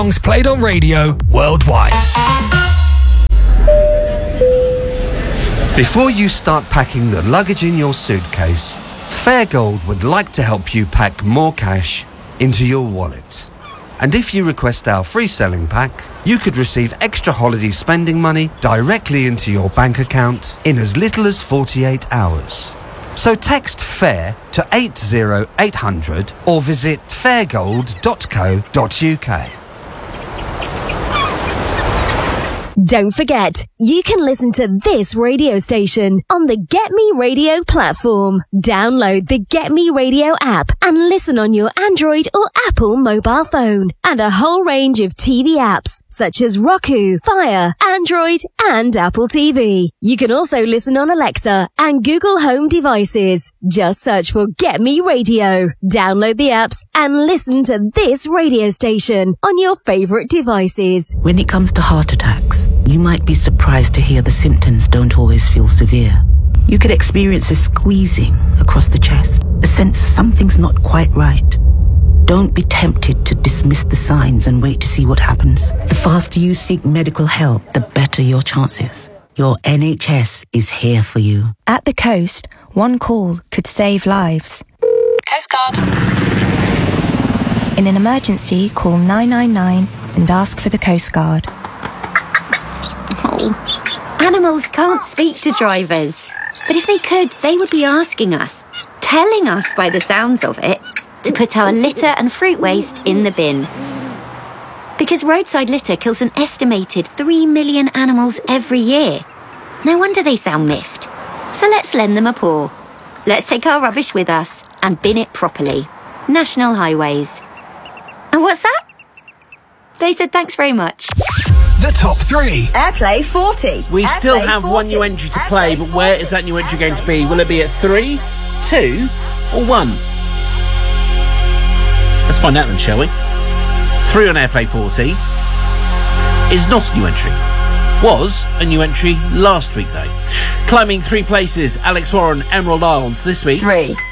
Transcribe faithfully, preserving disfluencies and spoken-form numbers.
Songs played on radio worldwide. Before you start packing the luggage in your suitcase, Fairgold would like to help you pack more cash into your wallet. And if you request our free selling pack, you could receive extra holiday spending money directly into your bank account in as little as forty-eight hours. So text FAIR to eight zero eight hundred or visit fairgold dot co dot uk. Don't forget, you can listen to this radio station on the Get Me Radio platform. Download the Get Me Radio app and listen on your Android or Apple mobile phone. And a whole range of T V apps such as Roku, Fire, Android and Apple T V. You can also listen on Alexa and Google Home devices. Just search for Get Me Radio. Download the apps and listen to this radio station on your favorite devices. When it comes to heart attacks, you might be surprised to hear the symptoms don't always feel severe. You could experience a squeezing across the chest, a sense something's not quite right. Don't be tempted to dismiss the signs and wait to see what happens. The faster you seek medical help, the better your chances. Your N H S is here for you. At the coast, one call could save lives. Coast Guard. In an emergency, call nine nine nine and ask for the Coast Guard. Oh, animals can't speak to drivers. But if they could, they would be asking us, telling us by the sounds of it, to put our litter and fruit waste in the bin. Because roadside litter kills an estimated three million animals every year. No wonder they sound miffed. So let's lend them a paw. Let's take our rubbish with us and bin it properly. National Highways. And what's that? They said thanks very much. The top three. Airplay forty. We Airplay still have forty. one new entry to play, Airplay but where forty. is that new entry going to be? Will it be at three, two, or one? Let's find out then, shall we? Three on Airplay forty is not a new entry. Was a new entry last week, though. Climbing three places, Alex Warren, Emerald Isles this week. Three.